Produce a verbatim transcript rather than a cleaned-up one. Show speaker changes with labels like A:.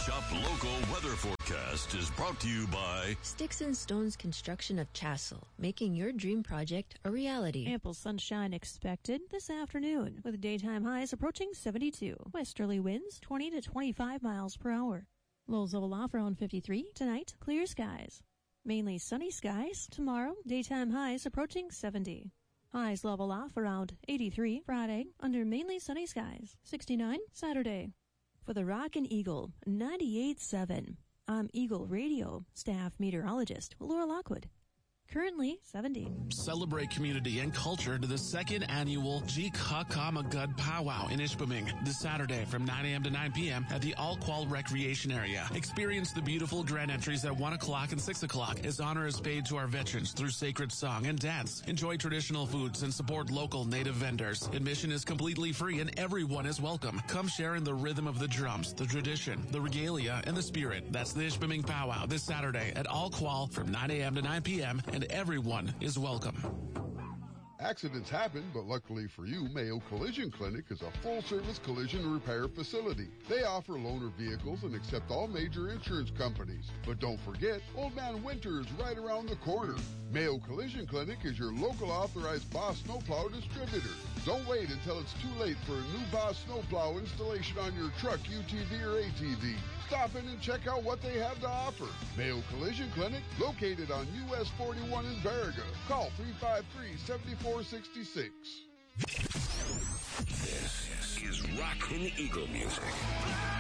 A: Shop Local weather forecast is brought to you by
B: Sticks and Stones Construction of Chassel, making your dream project a reality.
C: Ample sunshine expected this afternoon, with daytime highs approaching seventy-two. Westerly winds twenty to twenty-five miles per hour. Lows level off around fifty-three. Tonight, clear skies. Mainly sunny skies. Tomorrow, daytime highs approaching seventy. Highs level off around eighty-three. Friday, under mainly sunny skies. sixty-nine. Saturday. For the Rockin' Eagle, ninety-eight point seven. I'm Eagle Radio staff meteorologist Laura Lockwood. Currently seventy.
D: Celebrate community and culture to the second annual Jikhakamagud Powwow in Ishpeming this Saturday from nine a.m. to nine p.m. at the All-Qual Recreation Area. Experience the beautiful grand entries at one o'clock and six o'clock as honor is paid to our veterans through sacred song and dance. Enjoy traditional foods and support local native vendors. Admission is completely free and everyone is welcome. Come share in the rhythm of the drums, the tradition, the regalia, and the spirit. That's the Ishpeming Powwow this Saturday at All-Qual from nine a.m. to nine p.m. and everyone is welcome.
E: Accidents happen, but luckily for you, Mayo Collision Clinic is a full-service collision repair facility. They offer loaner vehicles and accept all major insurance companies. But don't forget, Old Man Winter is right around the corner. Mayo Collision Clinic is your local authorized Boss Snowplow distributor. Don't wait until it's too late for a new Boss Snowplow installation on your truck, U T V, or A T V. Stop in and check out what they have to offer. Mayo Collision Clinic, located on U S forty-one in Baraga. Call three five three, seven four six six.
A: This is Rockin' Eagle Music.